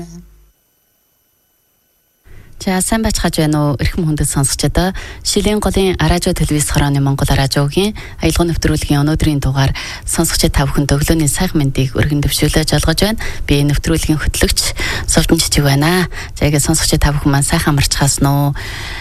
За сайн байцгааж байна уу эрхэм хүндэт сонсогчдоо. Шилийн голын радио телевиз хорооны Монгол радиогийн аялал нэвтрүүлгийн өнөөдрийн дугаар сонсогчид та бүхэнд өглөөний сайхан мэндийг өргөн дэвшүүлж олгож байна. Би нэвтрүүлгийн хөтлөгч Совдон Жижиг байна. За яг сонсогчид та бүхэн маань сайхан амарч хаасан уу?